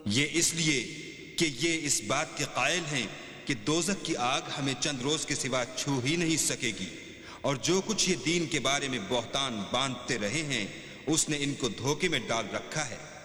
ये इसलिए कि ये इस बात के कायल हैं कि दोज़ख की आग हमें चंद रोज के सिवा छू ही नहीं सकेगी, और जो कुछ ये दीन के बारे में बहतान बांधते रहे हैं उसने इनको धोखे में डाल रखा है।